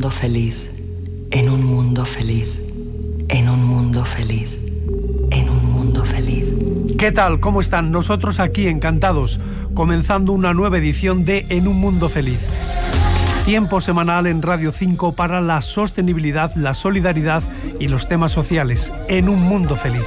mundo feliz, en un mundo feliz, en un mundo feliz, en un mundo feliz. ¿Qué tal? ¿Cómo están? Nosotros aquí encantados, comenzando una nueva edición de En un mundo feliz. Tiempo semanal en Radio 5 para la sostenibilidad, la solidaridad y los temas sociales. En un mundo feliz.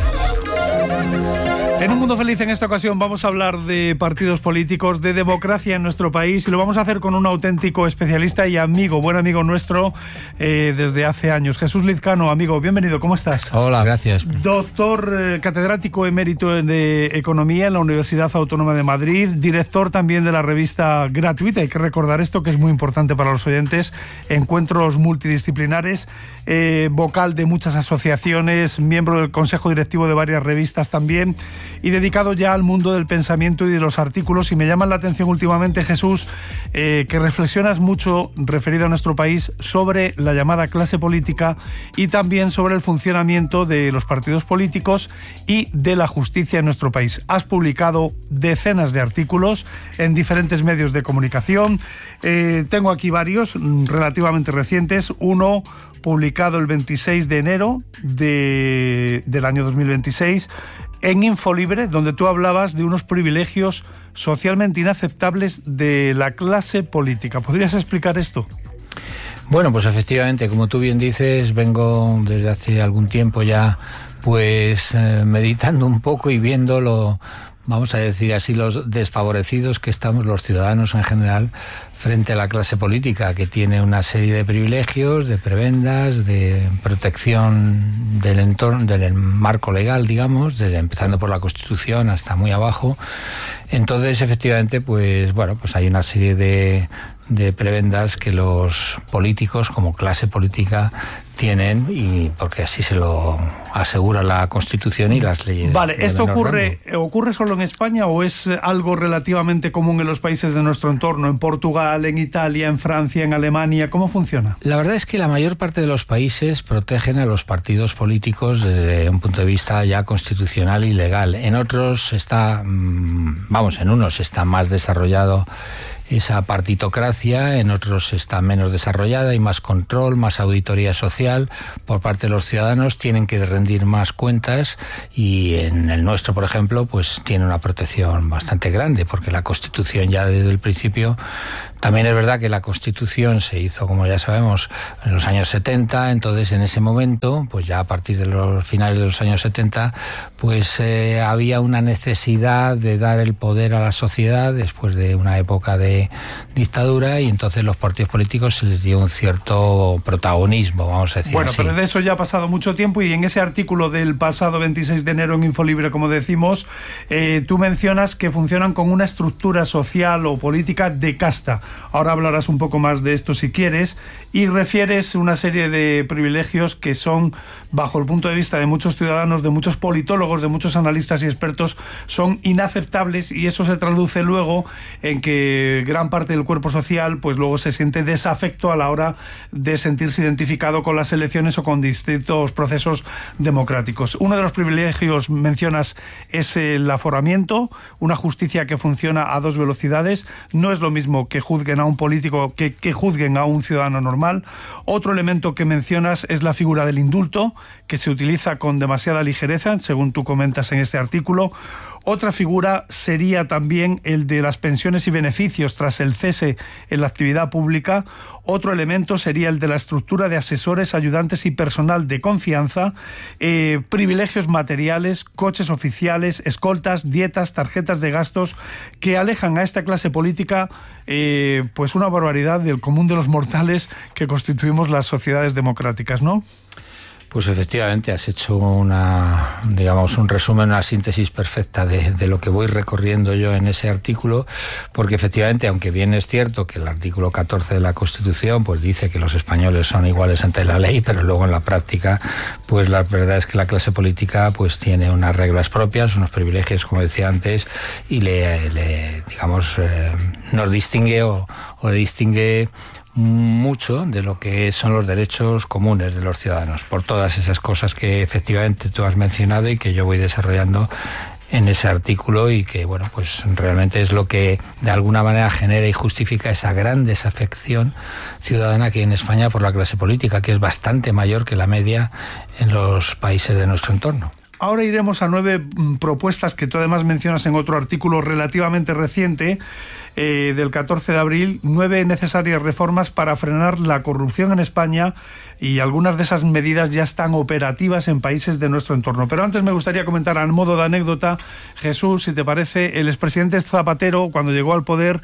En un mundo feliz, en esta ocasión vamos a hablar de partidos políticos, de democracia en nuestro país, y lo vamos a hacer con un auténtico especialista y amigo, buen amigo nuestro desde hace años. Jesús Lizcano, amigo, bienvenido, ¿cómo estás? Hola, gracias. Doctor, catedrático emérito de Economía en la Universidad Autónoma de Madrid, director también de la revista Gratuita, hay que recordar esto que es muy importante para los oyentes, Encuentros Multidisciplinares, vocal de muchas asociaciones, miembro del consejo directivo de varias revistas también, y dedicado ya al mundo del pensamiento y de los artículos. Y me llama la atención últimamente, Jesús, que reflexionas mucho, referido a nuestro país, sobre la llamada clase política y también sobre el funcionamiento de los partidos políticos y de la justicia en nuestro país. Has publicado decenas de artículos en diferentes medios de comunicación. Tengo aquí varios relativamente recientes. Uno publicado el 26 de enero del año 2026, en Infolibre, donde tú hablabas de unos privilegios socialmente inaceptables de la clase política. ¿Podrías explicar esto? Bueno, pues efectivamente, como tú bien dices, vengo desde hace algún tiempo ya pues meditando un poco y viendo vamos a decir así, los desfavorecidos que estamos los ciudadanos en general frente a la clase política, que tiene una serie de privilegios, de prebendas, de protección del entorno, del marco legal, digamos, desde empezando por la Constitución hasta muy abajo. Entonces, efectivamente, pues bueno, pues hay una serie de prebendas que los políticos, como clase política, tienen, y porque así se lo asegura la Constitución y las leyes. Vale, ¿esto ocurre solo en España o es algo relativamente común en los países de nuestro entorno, en Portugal, en Italia, en Francia, en Alemania? ¿Cómo funciona? La verdad es que la mayor parte de los países protegen a los partidos políticos desde un punto de vista ya constitucional y legal. En otros en unos está más desarrollado esa partitocracia, en otros está menos desarrollada, hay más control, más auditoría social por parte de los ciudadanos, tienen que rendir más cuentas, y en el nuestro, por ejemplo, pues tiene una protección bastante grande, porque la Constitución ya desde el principio. También es verdad que la Constitución se hizo, como ya sabemos, en los años 70, entonces en ese momento, pues ya a partir de los finales de los años 70, pues había una necesidad de dar el poder a la sociedad después de una época de dictadura, y entonces los partidos políticos se les dio un cierto protagonismo, vamos a decir bueno, así. Pero de eso ya ha pasado mucho tiempo, y en ese artículo del pasado 26 de enero en Infolibre, como decimos, tú mencionas que funcionan con una estructura social o política de casta. Ahora hablarás un poco más de esto si quieres, y refieres una serie de privilegios que son, bajo el punto de vista de muchos ciudadanos, de muchos politólogos, de muchos analistas y expertos, son inaceptables, y eso se traduce luego en que gran parte del cuerpo social pues luego se siente desafecto a la hora de sentirse identificado con las elecciones o con distintos procesos democráticos. Uno de los privilegios, mencionas, es el aforamiento, una justicia que funciona a dos velocidades. No es lo mismo que juzguen a un político que juzguen a un ciudadano normal. Otro elemento que mencionas es la figura del indulto, que se utiliza con demasiada ligereza, según tú comentas en este artículo. Otra figura sería también el de las pensiones y beneficios tras el cese en la actividad pública. Otro elemento sería el de la estructura de asesores, ayudantes y personal de confianza, privilegios materiales, coches oficiales, escoltas, dietas, tarjetas de gastos, que alejan a esta clase política pues una barbaridad del común de los mortales que constituimos las sociedades democráticas, ¿no? Pues efectivamente has hecho un resumen, una síntesis perfecta de lo que voy recorriendo yo en ese artículo, porque efectivamente, aunque bien es cierto que el artículo 14 de la Constitución pues dice que los españoles son iguales ante la ley, pero luego en la práctica pues la verdad es que la clase política pues tiene unas reglas propias, unos privilegios, como decía antes, y nos distingue o distingue mucho de lo que son los derechos comunes de los ciudadanos, por todas esas cosas que efectivamente tú has mencionado y que yo voy desarrollando ese artículo y que, bueno, pues realmente es lo que de alguna manera genera y justifica esa gran desafección ciudadana que hay en España por la clase política, que es bastante mayor que la media en los países de nuestro entorno. Ahora iremos a 9 propuestas que tú además mencionas en otro artículo relativamente reciente, del 14 de abril, 9 necesarias reformas para frenar la corrupción en España, y algunas de esas medidas ya están operativas en países de nuestro entorno. Pero antes me gustaría comentar, a modo de anécdota, Jesús, si te parece, el expresidente Zapatero, cuando llegó al poder,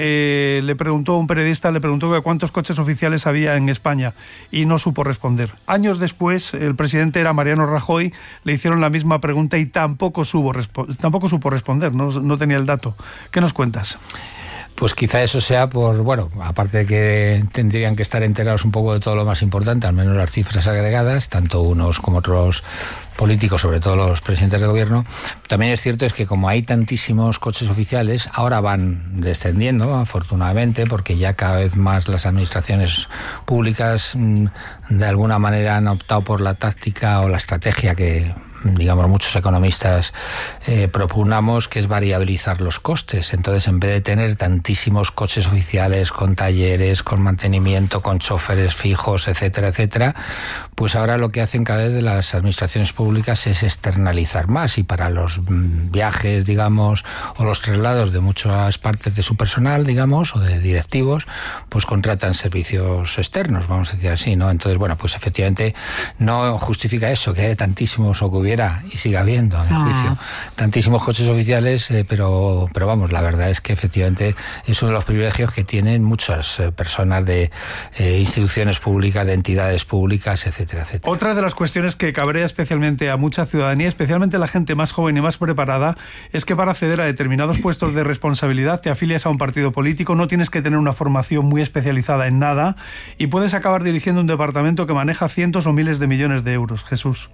un periodista le preguntó que cuántos coches oficiales había en España y no supo responder. Años después, el presidente era Mariano Rajoy, le hicieron la misma pregunta y tampoco supo responder, no tenía el dato. ¿Qué nos cuentas? Pues quizá eso sea aparte de que tendrían que estar enterados un poco de todo lo más importante, al menos las cifras agregadas, tanto unos como otros políticos, sobre todo los presidentes de gobierno. También es cierto que como hay tantísimos coches oficiales, ahora van descendiendo, afortunadamente, porque ya cada vez más las administraciones públicas de alguna manera han optado por la táctica o la estrategia que, digamos, muchos economistas propugnamos, que es variabilizar los costes. Entonces, en vez de tener tantísimos coches oficiales con talleres, con mantenimiento, con choferes fijos, etcétera, etcétera, pues ahora lo que hacen cada vez las administraciones públicas es externalizar más, y para los viajes, digamos, o los traslados de muchas partes de su personal, digamos, o de directivos, pues contratan servicios externos, vamos a decir así, ¿no? Entonces, bueno, pues efectivamente no justifica eso, que haya tantísimos, o que hubiera y siga habiendo, a mi juicio, tantísimos coches oficiales, pero vamos, la verdad es que efectivamente es uno de los privilegios que tienen muchas personas de instituciones públicas, de entidades públicas, etcétera, etcétera. Otra de las cuestiones que cabrea especialmente a mucha ciudadanía, especialmente la gente más joven y más preparada, es que para acceder a determinados puestos de responsabilidad te afilias a un partido político, no tienes que tener una formación muy especializada en nada y puedes acabar dirigiendo un departamento que maneja cientos o miles de millones de euros. Jesús.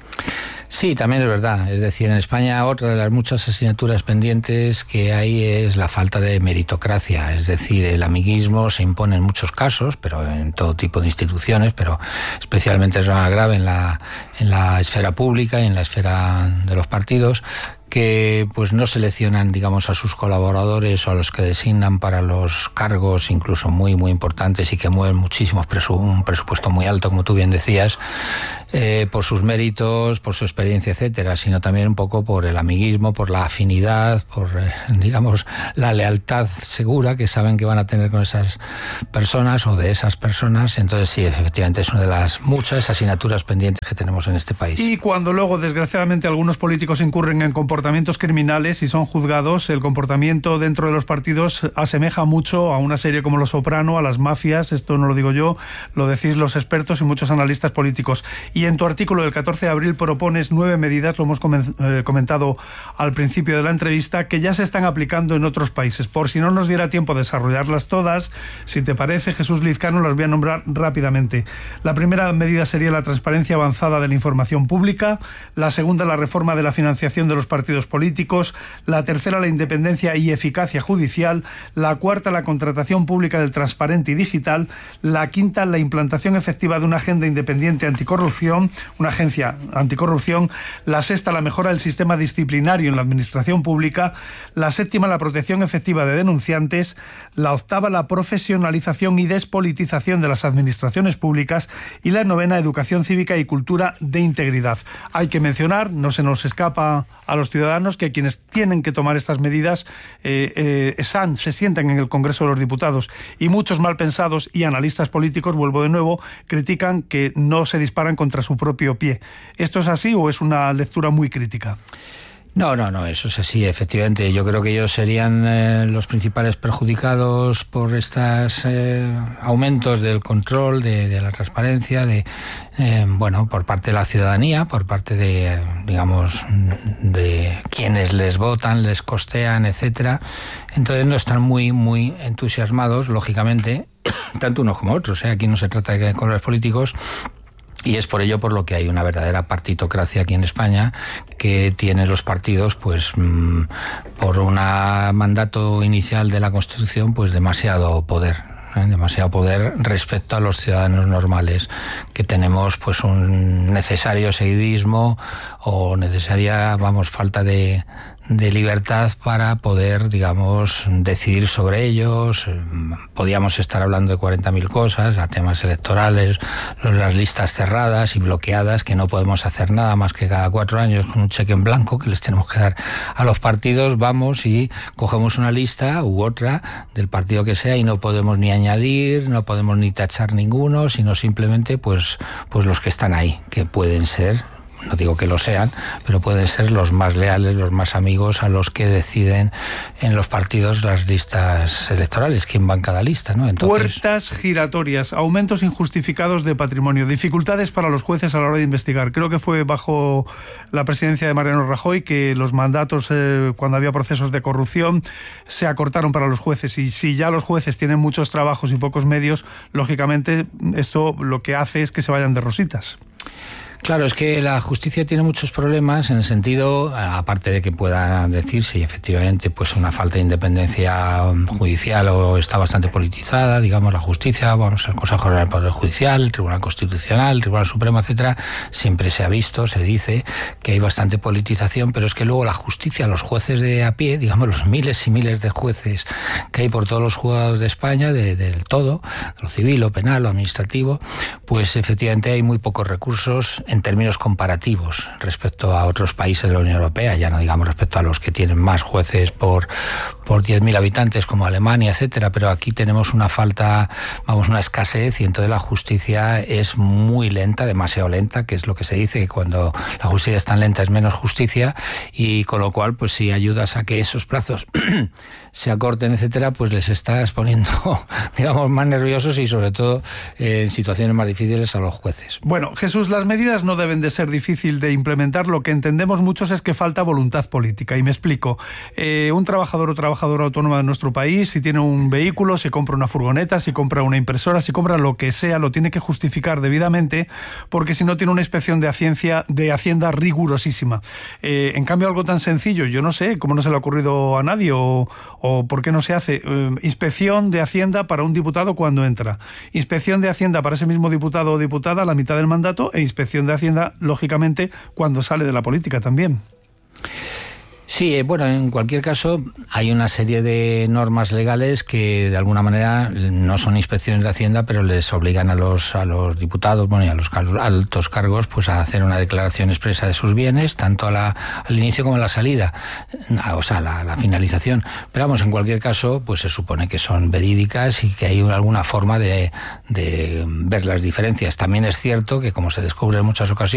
Sí, también es verdad. Es decir, en España otra de las muchas asignaturas pendientes que hay es la falta de meritocracia. Es decir, el amiguismo se impone en muchos casos, pero en todo tipo de instituciones, pero especialmente es más grave en la esfera pública y en la esfera de los partidos, que pues no seleccionan, digamos, a sus colaboradores o a los que designan para los cargos incluso muy muy importantes y que mueven muchísimos un presupuesto muy alto, como tú bien decías, por sus méritos, por su experiencia, etcétera, sino también un poco por el amiguismo, por la afinidad, por digamos la lealtad segura que saben que van a tener con esas personas o de esas personas. Entonces sí, efectivamente es una de las muchas asignaturas pendientes que tenemos en este país. Y cuando luego, desgraciadamente, algunos políticos incurren en comportamientos criminales y son juzgados, el comportamiento dentro de los partidos asemeja mucho a una serie como Los Soprano, a las mafias. Esto no lo digo yo, lo decís los expertos y muchos analistas políticos. Y en tu artículo del 14 de abril propones 9 medidas, lo hemos comentado al principio de la entrevista, que ya se están aplicando en otros países. Por si no nos diera tiempo de desarrollarlas todas, si te parece, Jesús Lizcano, las voy a nombrar rápidamente. La primera medida sería la transparencia avanzada de la información pública, la segunda, la reforma de la financiación de los partidos políticos, la tercera, la independencia y eficacia judicial, la cuarta, la contratación pública del transparente y digital, la quinta, la implantación efectiva de una agenda independiente anticorrupción, una agencia anticorrupción, la sexta, la mejora del sistema disciplinario en la administración pública, la séptima, la protección efectiva de denunciantes, la octava, la profesionalización y despolitización de las administraciones públicas, y la novena, educación cívica y cultura de integridad. Hay que mencionar, no se nos escapa a los ciudadanos, que quienes tienen que tomar estas medidas se sientan en el Congreso de los Diputados, y muchos malpensados y analistas políticos, vuelvo de nuevo, critican que no se disparan contra su propio pie. ¿Esto es así o es una lectura muy crítica? No, eso es así, efectivamente. Yo creo que ellos serían los principales perjudicados por estos aumentos del control, de la transparencia, por parte de la ciudadanía, por parte de, digamos, de quienes les votan, les costean, etcétera. Entonces no están muy, muy entusiasmados, lógicamente, tanto unos como otros. Aquí no se trata de colores políticos. Y es por ello por lo que hay una verdadera partitocracia aquí en España, que tiene los partidos, pues por un mandato inicial de la Constitución, pues demasiado poder. demasiado poder respecto a los ciudadanos normales, que tenemos pues un necesario seguidismo o necesaria, falta de libertad para poder, digamos, decidir sobre ellos. Podíamos estar hablando de 40.000 cosas, a temas electorales, las listas cerradas y bloqueadas, que no podemos hacer nada más que cada 4 años con un cheque en blanco que les tenemos que dar a los partidos. Vamos y cogemos una lista u otra del partido que sea y no podemos ni añadir, no podemos ni tachar ninguno, sino simplemente pues los que están ahí, que pueden ser, no digo que lo sean, pero pueden ser los más leales, los más amigos a los que deciden en los partidos las listas electorales, quién va en cada lista, ¿no? Entonces, puertas giratorias, aumentos injustificados de patrimonio, dificultades para los jueces a la hora de investigar. Creo que fue bajo la presidencia de Mariano Rajoy que los mandatos, cuando había procesos de corrupción, se acortaron para los jueces. Y si ya los jueces tienen muchos trabajos y pocos medios, lógicamente esto lo que hace es que se vayan de rositas. Claro, es que la justicia tiene muchos problemas en el sentido, aparte de que pueda decirse y efectivamente pues una falta de independencia judicial o está bastante politizada, digamos, la justicia, el Consejo General del Poder Judicial, el Tribunal Constitucional, el Tribunal Supremo, etcétera, siempre se ha visto, se dice que hay bastante politización, pero es que luego la justicia, los jueces de a pie, digamos, los miles y miles de jueces que hay por todos los juzgados de España, del todo, lo civil, lo penal, lo administrativo, pues efectivamente hay muy pocos recursos en términos comparativos respecto a otros países de la Unión Europea, ya no digamos respecto a los que tienen más jueces por 10.000 habitantes como Alemania, etcétera, pero aquí tenemos una falta, una escasez, y entonces la justicia es muy lenta, demasiado lenta, que es lo que se dice, que cuando la justicia es tan lenta es menos justicia, y con lo cual pues si ayudas a que esos plazos se acorten, etcétera, pues les estás poniendo, digamos, más nerviosos y sobre todo en situaciones más difíciles a los jueces. Bueno, Jesús, las medidas no deben de ser difícil de implementar. Lo que entendemos muchos es que falta voluntad política, y me explico. Un trabajador o trabajadora autónoma de nuestro país, si tiene un vehículo, si compra una furgoneta, si compra una impresora, si compra lo que sea, lo tiene que justificar debidamente, porque si no tiene una inspección de Hacienda rigurosísima. En cambio, algo tan sencillo, yo no sé cómo no se le ha ocurrido a nadie, o por qué no se hace inspección de Hacienda para un diputado cuando entra, inspección de Hacienda para ese mismo diputado o diputada a la mitad del mandato, e inspección de Hacienda, lógicamente, cuando sale de la política también. Sí, bueno, en cualquier caso hay una serie de normas legales que de alguna manera no son inspecciones de Hacienda, pero les obligan a los diputados, y a los altos cargos, pues a hacer una declaración expresa de sus bienes, tanto al inicio como a la salida, o sea, la finalización. Pero vamos, en cualquier caso, pues se supone que son verídicas y que hay alguna forma de ver las diferencias. También es cierto que, como se descubre en muchas ocasiones,